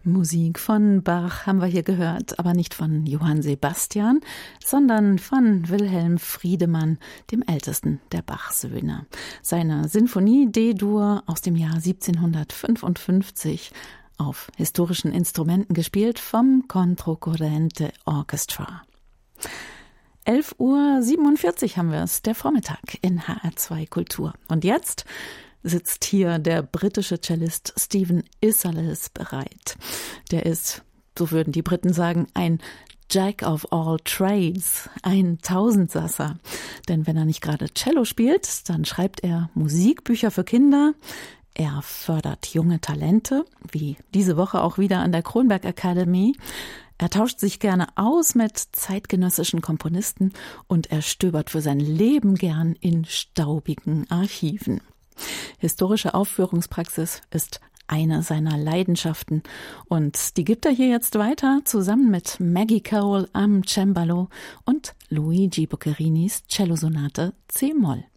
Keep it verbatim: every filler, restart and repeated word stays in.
Musik von Bach haben wir hier gehört, aber nicht von Johann Sebastian, sondern von Wilhelm Friedemann, dem ältesten der Bach-Söhne. Seine Sinfonie D-Dur aus dem Jahr siebzehnhundertfünfundfünfzig, auf historischen Instrumenten gespielt vom Controcorrente Orchestra. elf Uhr siebenundvierzig haben wir es, der Vormittag in H R zwei Kultur. Und jetzt sitzt hier der britische Cellist Stephen Isserles bereit. Der ist, so würden die Briten sagen, ein Jack of all trades, ein Tausendsasser. Denn wenn er nicht gerade Cello spielt, dann schreibt er Musikbücher für Kinder. Er fördert junge Talente, wie diese Woche auch wieder an der Kronberg Academy. Er tauscht sich gerne aus mit zeitgenössischen Komponisten und er stöbert für sein Leben gern in staubigen Archiven. Historische Aufführungspraxis ist eine seiner Leidenschaften und die gibt er hier jetzt weiter zusammen mit Maggie Cole am Cembalo und Luigi Boccherinis Cellosonate C-Moll.